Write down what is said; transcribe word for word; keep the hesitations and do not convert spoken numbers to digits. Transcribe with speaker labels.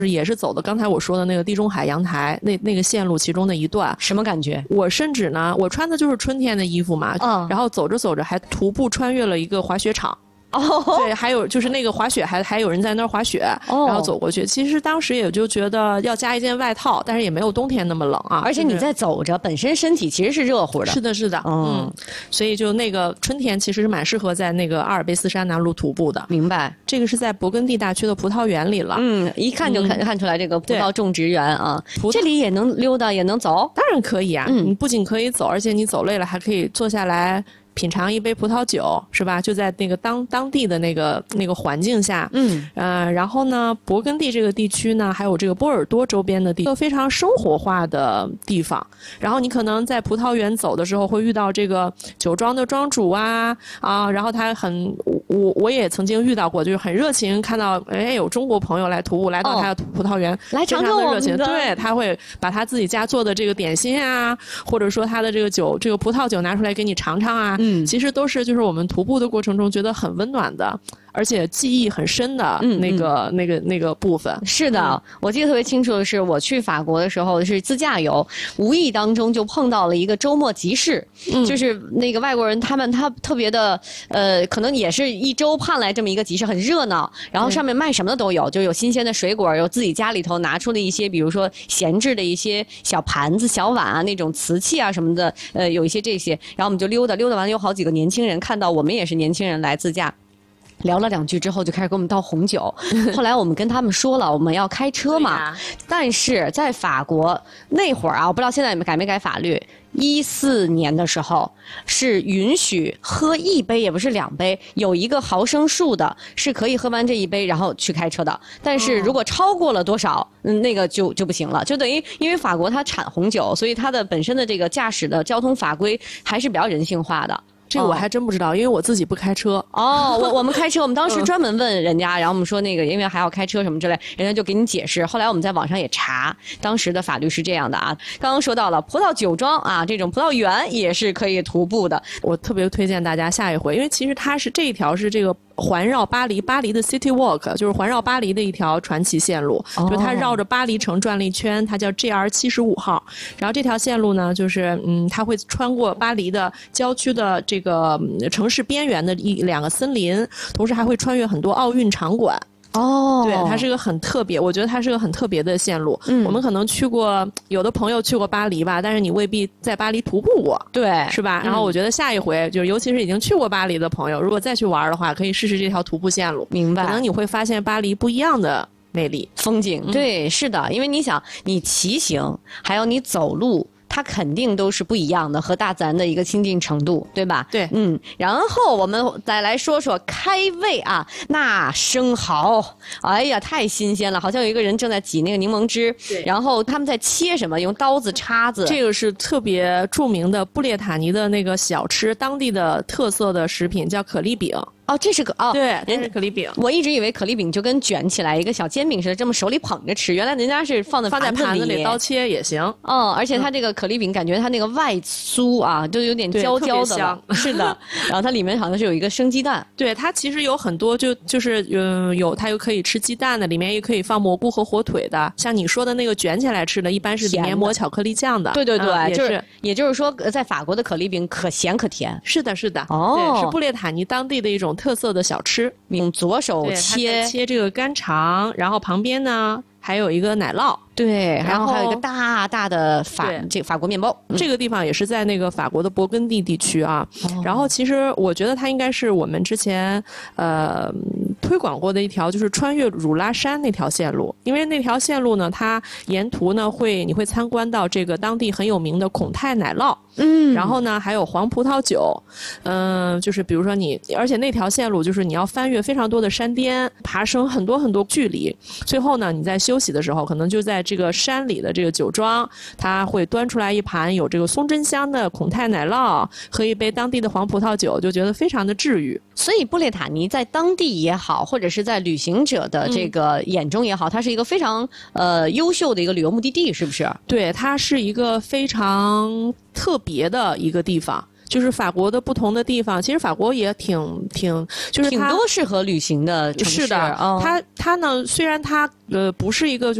Speaker 1: 也是走的刚才我说的那个地中海阳台那那个线路其中的一段。
Speaker 2: 什么感觉？
Speaker 1: 我甚至呢，我穿的就是春天的衣服嘛，
Speaker 2: 嗯，
Speaker 1: 然后走着走着还徒步穿越了一个滑雪场。
Speaker 2: 哦，
Speaker 1: 对，还有就是那个滑雪还还有人在那儿滑雪，
Speaker 2: 哦，
Speaker 1: 然后走过去。其实当时也就觉得要加一件外套，但是也没有冬天那么冷啊。
Speaker 2: 而且你在走着，本身身体其实是热乎的。
Speaker 1: 是的，是的，嗯，嗯所以就那个春天其实是蛮适合在那个阿尔卑斯山南麓徒步的。
Speaker 2: 明白，
Speaker 1: 这个是在勃艮第大区的葡萄园里了。
Speaker 2: 嗯，一看就看、嗯、看出来这个葡萄种植园啊。这里也能溜达，也能走？
Speaker 1: 当然可以啊，嗯，你不仅可以走，而且你走累了还可以坐下来。品尝一杯葡萄酒是吧？就在那个当当地的那个那个环境下，
Speaker 2: 嗯，
Speaker 1: 呃，然后呢，勃艮第这个地区呢，还有这个波尔多周边的地，都非常生活化的地方。然后你可能在葡萄园走的时候，会遇到这个酒庄的庄主啊啊，然后他很，我我也曾经遇到过，就是很热情，看到哎有中国朋友来徒步，来到他的葡萄园，哦、
Speaker 2: 来尝尝我们的，
Speaker 1: 对，他会把他自己家做的这个点心啊，或者说他的这个酒，这个葡萄酒拿出来给你尝尝啊。嗯，其实都是就是我们徒步的过程中觉得很温暖的，而且记忆很深的那个、嗯嗯、那个那个部分。
Speaker 2: 是的、嗯，我记得特别清楚的是，我去法国的时候是自驾游，无意当中就碰到了一个周末集市，嗯、就是那个外国人他们他特别的呃，可能也是一周盼来这么一个集市，很热闹，然后上面卖什么的都有，就有新鲜的水果，有自己家里头拿出的一些，比如说闲置的一些小盘子、小碗啊，那种瓷器啊什么的，呃，有一些这些，然后我们就溜达溜达完，有好几个年轻人看到我们也是年轻人来自驾。聊了两句之后，就开始给我们倒红酒。后来我们跟他们说了，我们要开车嘛。啊、但是在法国那会儿啊，我不知道现在改没改法律。一四年的时候是允许喝一杯，也不是两杯，有一个毫升数的，是可以喝完这一杯然后去开车的。但是如果超过了多少，嗯，那个就就不行了。就等于因为法国它产红酒，所以它的本身的这个驾驶的交通法规还是比较人性化的。
Speaker 1: 这个我还真不知道，因为我自己不开车。
Speaker 2: 哦，我我们开车，我们当时专门问人家，然后我们说那个因为还要开车什么之类，人家就给你解释。后来我们在网上也查，当时的法律是这样的啊。刚刚说到了葡萄酒庄啊，这种葡萄园也是可以徒步的。
Speaker 1: 我特别推荐大家下一回，因为其实它是这一条是这个环绕巴黎，巴黎的 City Walk 就是环绕巴黎的一条传奇线路，哦、就它绕着巴黎城转了一圈，它叫 G R 七十五号。然后这条线路呢，就是嗯，它会穿过巴黎的郊区的这个。这个城市边缘的一两个森林，同时还会穿越很多奥运场馆。
Speaker 2: 哦，
Speaker 1: 对，它是个很特别，我觉得它是个很特别的线路。嗯，我们可能去过，有的朋友去过巴黎吧，但是你未必在巴黎徒步过，
Speaker 2: 对，
Speaker 1: 是吧？
Speaker 2: 嗯、
Speaker 1: 然后我觉得下一回，就是尤其是已经去过巴黎的朋友，如果再去玩的话，可以试试这条徒步线路。
Speaker 2: 明白，
Speaker 1: 可能你会发现巴黎不一样的魅力、
Speaker 2: 风景。嗯、对，是的，因为你想，你骑行，还有你走路。它肯定都是不一样的，和大自然的一个亲近程度，对吧？
Speaker 1: 对，
Speaker 2: 嗯。然后我们再来说说开胃啊，那生蚝，哎呀，太新鲜了，好像有一个人正在挤那个柠檬汁，
Speaker 1: 对。
Speaker 2: 然后他们在切什么？用刀子、叉子。
Speaker 1: 这个是特别著名的布列塔尼的那个小吃，当地的特色的食品叫可丽饼。
Speaker 2: 哦，这是个哦，
Speaker 1: 对，人是可丽饼。
Speaker 2: 我一直以为可丽饼就跟卷起来一个小煎饼似的，这么手里捧着吃。原来人家是放在
Speaker 1: 放在盘子里刀切也行。
Speaker 2: 嗯，而且它这个可丽饼感觉它那个外酥啊，就有点焦焦的了。是的，然后它里面好像是有一个生鸡蛋。
Speaker 1: 对，它其实有很多就就是嗯有它又可以吃鸡蛋的，里面也可以放蘑菇和火腿的。像你说的那个卷起来吃的，一般是里面抹巧克力酱的。
Speaker 2: 对对对，
Speaker 1: 嗯、
Speaker 2: 就是也就是说，在法国的可丽饼可咸可甜。
Speaker 1: 是的，是的。
Speaker 2: 哦，
Speaker 1: 对，是布列塔尼当地的一种特色的小吃。
Speaker 2: 用左手切
Speaker 1: 切这个干肠，然后旁边呢还有一个奶酪。
Speaker 2: 对，然后还有一个大大的法这个法国面包、
Speaker 1: 嗯，这个地方也是在那个法国的勃艮第地区啊。哦、然后其实我觉得它应该是我们之前呃推广过的一条，就是穿越汝拉山那条线路。因为那条线路呢，它沿途呢会你会参观到这个当地很有名的孔泰奶酪，嗯，然后呢还有黄葡萄酒，嗯、呃，就是比如说你，而且那条线路就是你要翻越非常多的山巅，爬升很多很多距离，最后呢你在休息的时候，可能就在这个山里的这个酒庄，它会端出来一盘有这个松针香的孔泰奶酪，喝一杯当地的黄葡萄酒，就觉得非常的治愈。
Speaker 2: 所以布列塔尼在当地也好，或者是在旅行者的这个眼中也好，嗯、它是一个非常呃优秀的一个旅游目的地，是不是？
Speaker 1: 对，它是一个非常特别的一个地方。 就是法国的不同的地方，其实法国也挺挺就是
Speaker 2: 挺多适合旅行的城市。
Speaker 1: 是的，
Speaker 2: 哦、
Speaker 1: 它它呢虽然它呃不是一个